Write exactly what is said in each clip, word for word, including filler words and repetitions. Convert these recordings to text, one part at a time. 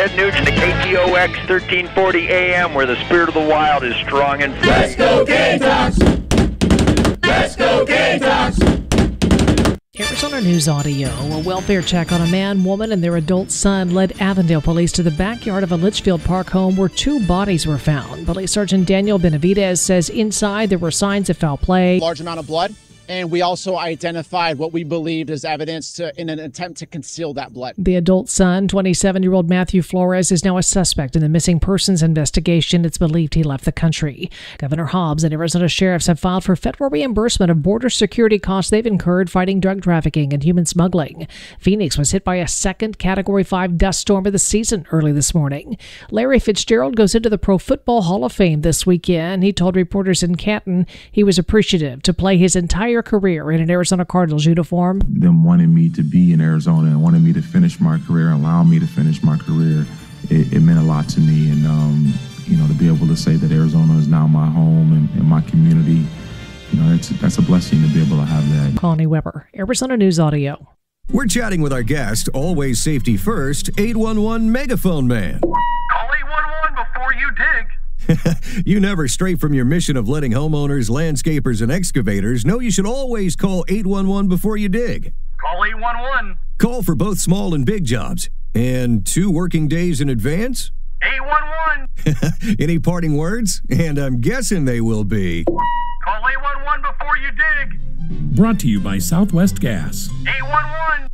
Ted Nugent at K T O X thirteen forty A M, where the spirit of the wild is strong and free. Let's go Gamecocks! Let's go Gamecocks! Arizona News Audio. A welfare check on a man, woman, and their adult son led Avondale police to the backyard of a Litchfield Park home where two bodies were found. Police Sergeant Daniel Benavidez says inside there were signs of foul play. Large amount of blood. And we also identified what we believed as evidence to, in an attempt to conceal that blood. The adult son, twenty-seven-year-old Matthew Flores, is now a suspect in the missing persons investigation. It's believed he left the country. Governor Hobbs and Arizona sheriffs have filed for federal reimbursement of border security costs they've incurred fighting drug trafficking and human smuggling. Phoenix was hit by a second Category five dust storm of the season early this morning. Larry Fitzgerald goes into the Pro Football Hall of Fame this weekend. He told reporters in Canton he was appreciative to play his entire career in an Arizona Cardinals uniform. Them wanting me to be in Arizona and wanting me to finish my career, allowing me to finish my career, it, it meant a lot to me. And, um, you know, to be able to say that Arizona is now my home and, and my community, you know, that's, that's a blessing to be able to have that. Connie Weber, Arizona News Audio. We're chatting with our guest, always safety first, eight one one Megaphone Man. Call eight one one before you dig. You never stray from your mission of letting homeowners, landscapers, and excavators know you should always call eight one one before you dig. Call eight one one. Call for both small and big jobs. And two working days in advance? eight one one. Any parting words? And I'm guessing they will be. Call eight one one before you dig. Brought to you by Southwest Gas. eight one one.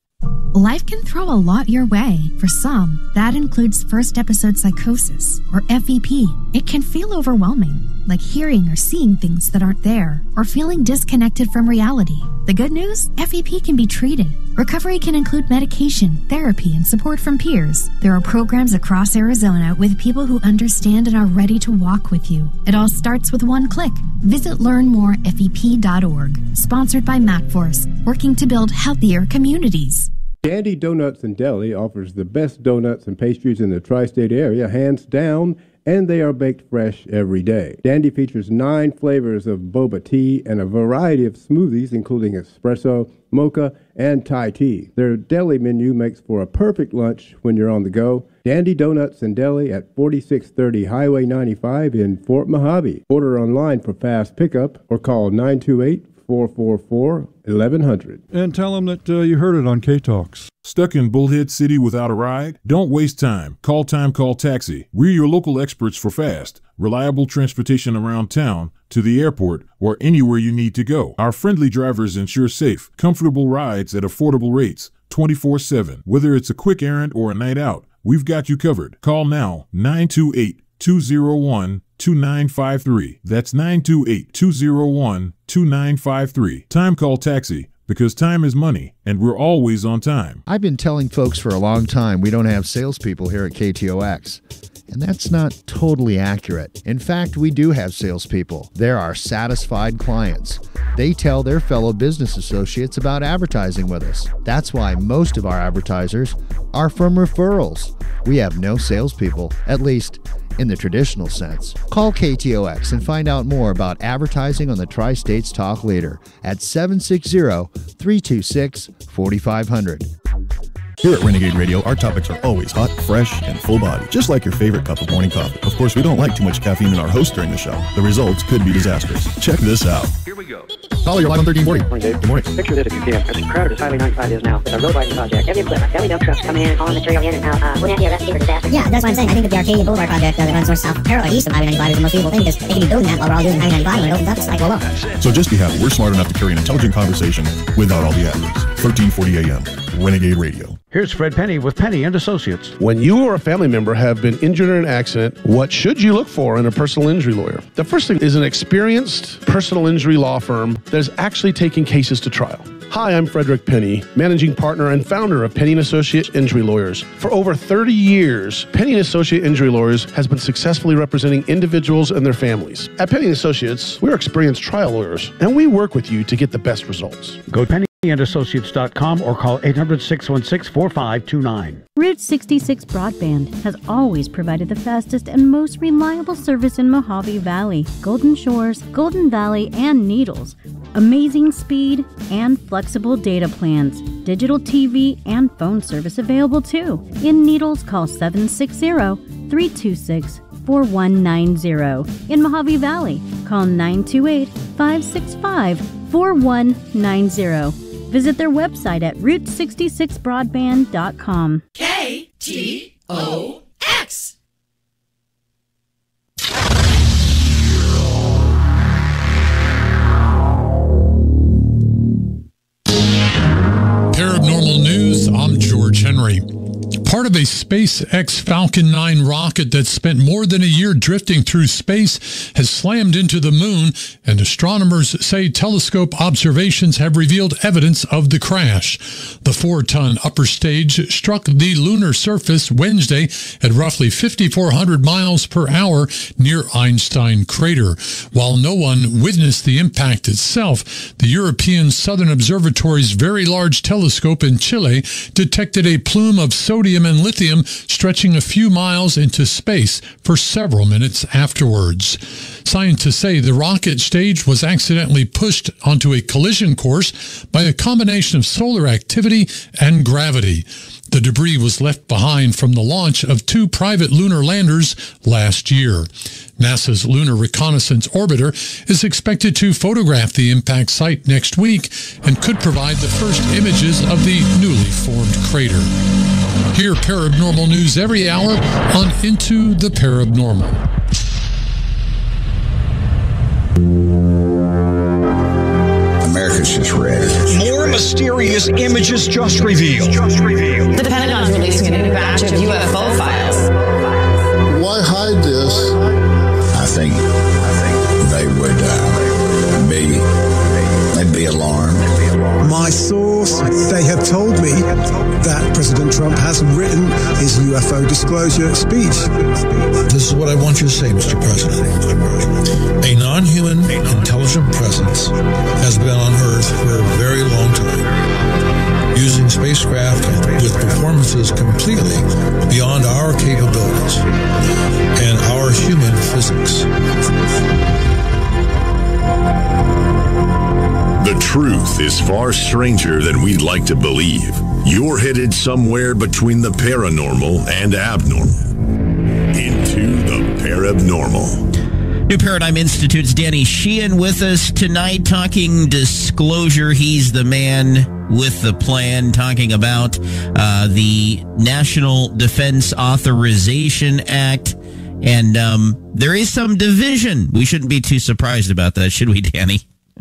Life can throw a lot your way. For some, that includes first episode psychosis, or F E P. It can feel overwhelming, like hearing or seeing things that aren't there, or feeling disconnected from reality. The good news? F E P can be treated. Recovery can include medication, therapy, and support from peers. There are programs across Arizona with people who understand and are ready to walk with you. It all starts with one click. Visit learn more F E P dot org. Sponsored by MacForce, working to build healthier communities. Dandy Donuts and Deli offers the best donuts and pastries in the tri-state area, hands down, and they are baked fresh every day. Dandy features nine flavors of boba tea and a variety of smoothies, including espresso, mocha, and Thai tea. Their deli menu makes for a perfect lunch when you're on the go. Dandy Donuts and Deli at forty-six thirty Highway ninety-five in Fort Mojave. Order online for fast pickup or call nine two eight, four four four, eleven hundred. And tell them that uh, you heard it on K-Talks. Stuck in Bullhead City without a ride? Don't waste time. Call Time Call Taxi. We're your local experts for fast, reliable transportation around town, to the airport, or anywhere you need to go. Our friendly drivers ensure safe, comfortable rides at affordable rates, twenty-four seven. Whether it's a quick errand or a night out, we've got you covered. Call now, nine two eight, two zero one, two nine five three. That's nine two eight, two zero one, two nine five three. Time Call Taxi, because time is money, and we're always on time. I've been telling folks for a long time we don't have salespeople here at K T O X. And that's not totally accurate. In fact, we do have salespeople. They're our satisfied clients. They tell their fellow business associates about advertising with us. That's why most of our advertisers are from referrals. We have no salespeople, at least in the traditional sense. Call K T O X and find out more about advertising on the Tri-States Talk Leader at seven six zero, three two six, four five zero zero. Here at Renegade Radio, our topics are always hot, fresh, and full body, just like your favorite cup of morning coffee. Of course, we don't like too much caffeine in our host during the show. The results could be disastrous. Check this out. Here we go. Caller, you're live on thirteen forty. Good morning, Dave. Good morning. Picture this if you can. As crowded as Highway ninety-five is now, with a road widening project, heavy equipment, heavy dump trucks coming in, hauling material in and out. Uh, wouldn't that be a recipe for disaster? Yeah, that's what I'm saying. I think that the Arcadia Boulevard project uh, that runs north, south, parallel, east of Highway ninety-five is the most feasible thing, because they can be building that while we're all doing Highway ninety-five. When it opens up, it's like, well, look. So just be happy. We're smart enough to carry an intelligent conversation without all the additives. thirteen forty A M, Renegade Radio. Here's Fred Penny with Penny and Associates. When you or a family member have been injured in an accident, what should you look for in a personal injury lawyer? The first thing is an experienced personal injury law firm that is actually taking cases to trial. Hi, I'm Frederick Penny, managing partner and founder of Penny and Associate Injury Lawyers. For over thirty years, Penny and Associate Injury Lawyers has been successfully representing individuals and their families. At Penny and Associates, we're experienced trial lawyers, and we work with you to get the best results. Go to Penny. and associates dot com or call eight hundred, six one six, four five two nine. Route sixty-six Broadband has always provided the fastest and most reliable service in Mojave Valley, Golden Shores, Golden Valley, and Needles. Amazing speed and flexible data plans. Digital T V and phone service available too. In Needles, call seven six zero, three two six, four one nine zero. In Mojave Valley, call nine two eight, five six five, four one nine zero. Visit their website at route sixty-six broadband dot com. K T O X. Paranormal News, I'm George Henry. Part of a SpaceX Falcon nine rocket that spent more than a year drifting through space has slammed into the moon, and astronomers say telescope observations have revealed evidence of the crash. The four-ton upper stage struck the lunar surface Wednesday at roughly fifty-four hundred miles per hour near Einstein Crater. While no one witnessed the impact itself, the European Southern Observatory's Very Large Telescope in Chile detected a plume of sodium and lithium stretching a few miles into space for several minutes afterwards. Scientists say the rocket stage was accidentally pushed onto a collision course by a combination of solar activity and gravity. The debris was left behind from the launch of two private lunar landers last year. NASA's Lunar Reconnaissance Orbiter is expected to photograph the impact site next week and could provide the first images of the newly formed crater. Hear paranormal news every hour on Into the Paranormal. America's just ready. More mysterious images just revealed. The Pentagon's releasing a new batch of U F O files. Why hide this? I think, I think they would uh, be, they'd be alarmed. My source, they have told me that President Trump has written his U F O disclosure speech. This is what I want you to say, Mister President. A non-human, intelligent presence has been on Earth for a very long time, using spacecraft with performances completely beyond our capabilities and our human physics. The truth is far stranger than we'd like to believe. You're headed somewhere between the paranormal and abnormal. Into the Parabnormal. New Paradigm Institute's Danny Sheehan with us tonight talking disclosure. He's the man with the plan, talking about uh, the National Defense Authorization Act. And um, there is some division. We shouldn't be too surprised about that, should we, Danny?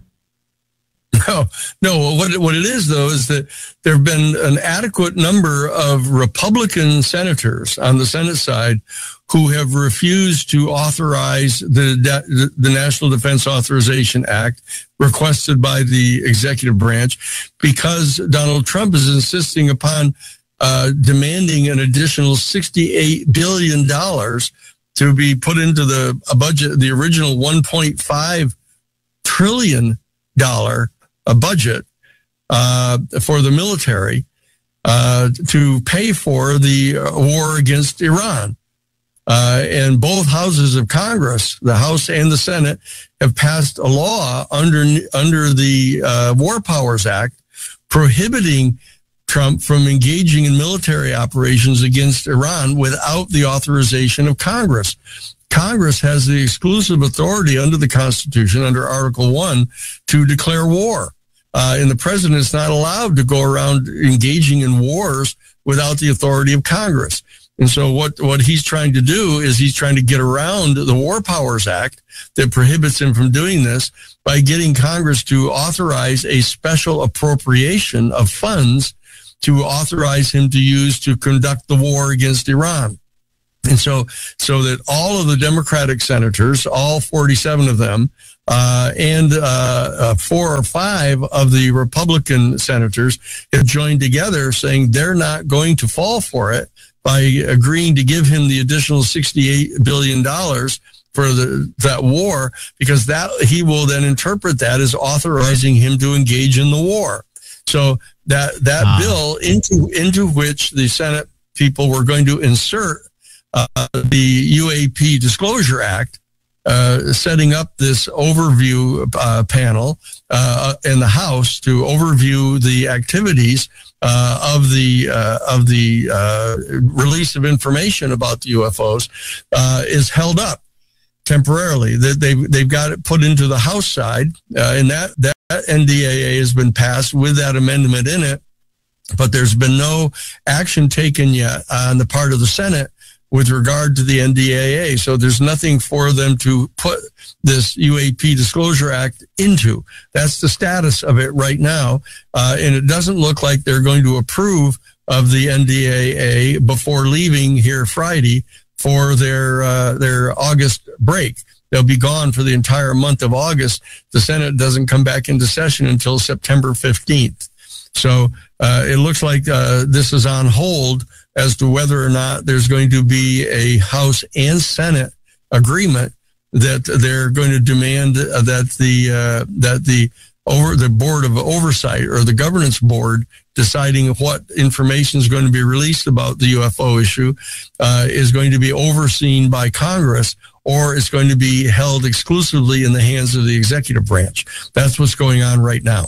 No, no. What what it is, though, is that there have been an adequate number of Republican senators on the Senate side who have refused to authorize the the National Defense Authorization Act requested by the executive branch because Donald Trump is insisting upon uh, demanding an additional sixty-eight billion dollars to be put into the a budget, the original one point five trillion dollars a budget uh, for the military uh, to pay for the war against Iran. Uh, and both houses of Congress, the House and the Senate, have passed a law under under the uh, War Powers Act prohibiting Trump from engaging in military operations against Iran without the authorization of Congress. Congress has the exclusive authority under the Constitution, under Article one, to declare war. Uh, and the president is not allowed to go around engaging in wars without the authority of Congress. And so what, what he's trying to do is he's trying to get around the War Powers Act that prohibits him from doing this by getting Congress to authorize a special appropriation of funds to authorize him to use to conduct the war against Iran. And so, so that all of the Democratic senators, all forty-seven of them, uh, and uh, uh, four or five of the Republican senators have joined together saying they're not going to fall for it by agreeing to give him the additional sixty-eight billion dollars for the, that war, because that he will then interpret that as authorizing him to engage in the war. So that that Ah. bill into into which the Senate people were going to insert uh, the U A P Disclosure Act, uh, setting up this overview uh, panel uh, in the House to overview the activities uh, of the uh, of the uh, release of information about the U F Os, uh, is held up temporarily. That they they've got it put into the House side, uh, and that that N D A A has been passed with that amendment in it, but there's been no action taken yet on the part of the Senate with regard to the N D A A. So there's nothing for them to put this U A P Disclosure Act into. That's the status of it right now. Uh, and it doesn't look like they're going to approve of the N D A A before leaving here Friday for their uh, their August break. They'll be gone for the entire month of August. The Senate doesn't come back into session until September fifteenth. So uh, it looks like uh, this is on hold as to whether or not there's going to be a House and Senate agreement that they're going to demand uh, that the uh, that the over the Board of Oversight or the Governance Board deciding what information is going to be released about the U F O issue uh, is going to be overseen by Congress, or it's going to be held exclusively in the hands of the executive branch. That's what's going on right now.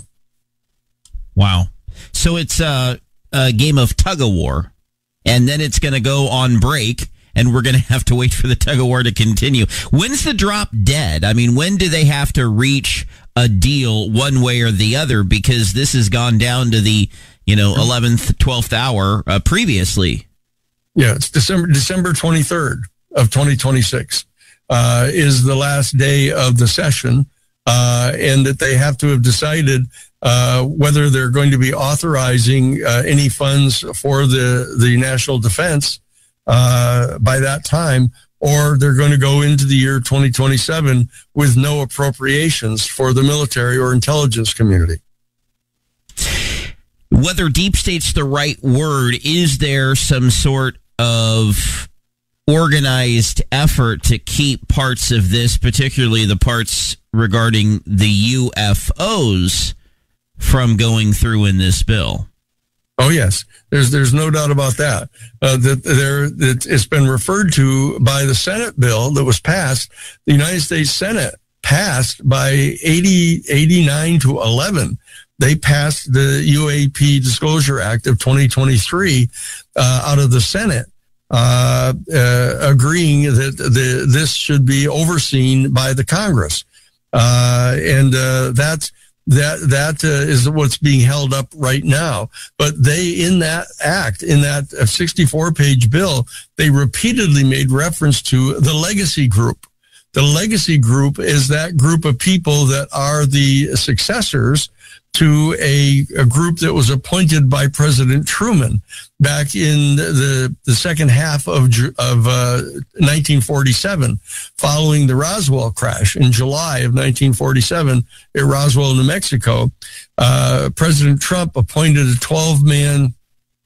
Wow. So it's a, a game of tug of war, and then it's going to go on break, and we're going to have to wait for the tug of war to continue. When's the drop dead? I mean, when do they have to reach a deal one way or the other? Because this has gone down to the, you know, eleventh, twelfth hour uh, previously. Yeah, it's December December twenty-third of twenty twenty-six uh, is the last day of the session, uh, and that they have to have decided uh, whether they're going to be authorizing uh, any funds for the, the national defense uh, by that time, or they're going to go into the year twenty twenty-seven with no appropriations for the military or intelligence community. Whether deep state's the right word, is there some sort of organized effort to keep parts of this, particularly the parts regarding the U F Os, from going through in this bill? Oh yes, there's there's no doubt about that. Uh, that there that it's been referred to by the Senate bill that was passed. The United States Senate passed by eighty, eighty-nine to eleven. They passed the U A P Disclosure Act of twenty twenty-three uh, out of the Senate, uh, uh, agreeing that the this should be overseen by the Congress, uh, and uh, that's. That that uh, is what's being held up right now. But they, in that act, in that sixty-four page bill, they repeatedly made reference to the legacy group. The legacy group is that group of people that are the successors to a, a group that was appointed by President Truman back in the, the second half of, of uh, nineteen forty-seven, following the Roswell crash in July of nineteen forty-seven at Roswell, New Mexico. Uh, President Trump appointed a twelve man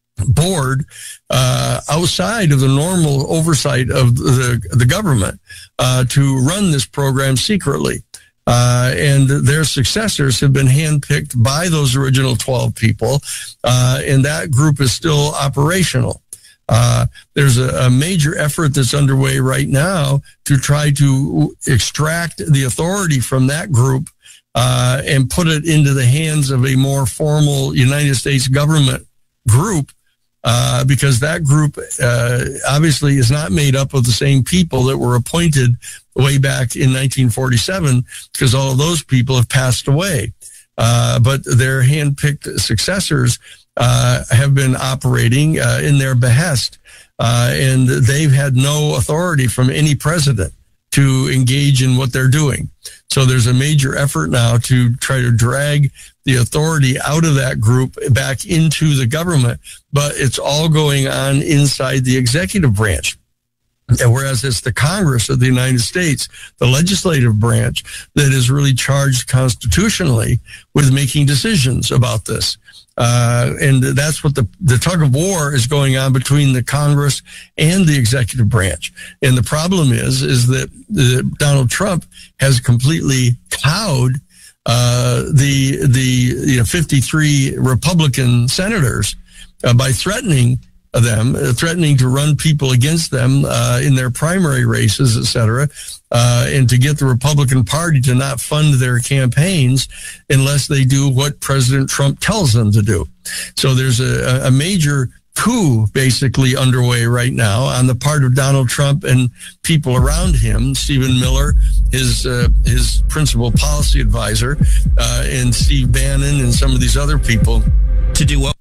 board uh, outside of the normal oversight of the, the government uh, to run this program secretly. Uh, and their successors have been handpicked by those original twelve people, uh, and that group is still operational. Uh, there's a, a major effort that's underway right now to try to extract the authority from that group uh, and put it into the hands of a more formal United States government group, uh, because that group uh, obviously is not made up of the same people that were appointed way back in nineteen forty-seven, because all of those people have passed away. Uh, but their handpicked successors uh, have been operating uh, in their behest, uh, and they've had no authority from any president to engage in what they're doing. So there's a major effort now to try to drag the authority out of that group back into the government, but it's all going on inside the executive branch. And whereas it's the Congress of the United States, the legislative branch, that is really charged constitutionally with making decisions about this. Uh, and that's what the, the tug of war is going on between the Congress and the executive branch. And the problem is, is that uh, Donald Trump has completely cowed uh, the the you know, fifty-three Republican senators uh, by threatening them, uh, threatening to run people against them uh, in their primary races, et cetera, uh, and to get the Republican Party to not fund their campaigns unless they do what President Trump tells them to do. So there's a, a major coup basically underway right now on the part of Donald Trump and people around him, Stephen Miller, his uh, his principal policy advisor, uh, and Steve Bannon and some of these other people. To do what?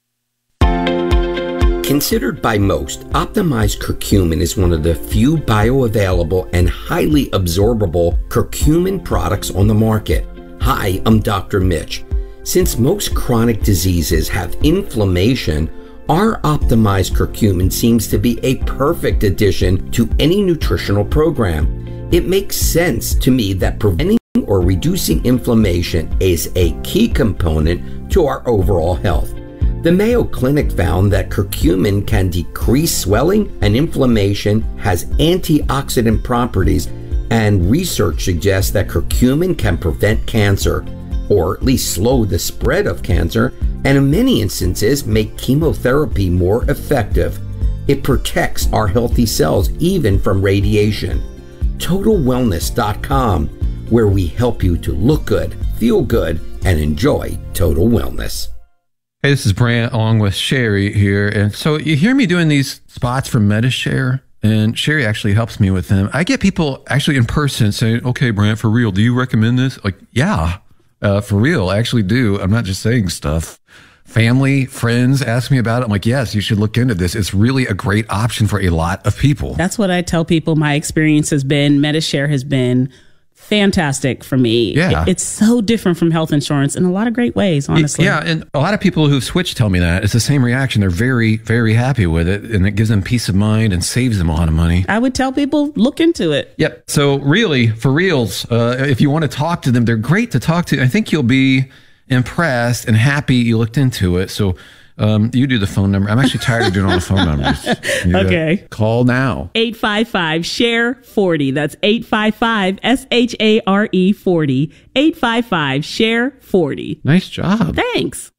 Considered by most, optimized curcumin is one of the few bioavailable and highly absorbable curcumin products on the market. Hi, I'm Doctor Mitch. Since most chronic diseases have inflammation, our optimized curcumin seems to be a perfect addition to any nutritional program. It makes sense to me that preventing or reducing inflammation is a key component to our overall health. The Mayo Clinic found that curcumin can decrease swelling and inflammation, has antioxidant properties, and research suggests that curcumin can prevent cancer, or at least slow the spread of cancer, and in many instances make chemotherapy more effective. It protects our healthy cells even from radiation. Total Wellness dot com, where we help you to look good, feel good, and enjoy total wellness. Hey, this is Brant along with Sherry here. And so you hear me doing these spots for MediShare, and Sherry actually helps me with them. I get people actually in person saying, okay, Brant, for real, do you recommend this? Like, yeah, uh, for real, I actually do. I'm not just saying stuff. Family, friends ask me about it. I'm like, yes, you should look into this. It's really a great option for a lot of people. That's what I tell people my experience has been. MediShare has been fantastic for me. Yeah. It's so different from health insurance in a lot of great ways, honestly. Yeah, and a lot of people who've switched tell me that. It's the same reaction. They're very, very happy with it, and it gives them peace of mind and saves them a lot of money. I would tell people, look into it. Yep. So really, for reals, uh, if you want to talk to them, they're great to talk to. I think you'll be impressed and happy you looked into it. So um, you do the phone number. I'm actually tired of doing all the phone numbers. You Okay. Call now. eight five five, S H A R E, forty. That's eight five five, S H A R E, forty. eight five five, S H A R E, forty. Nice job. Thanks.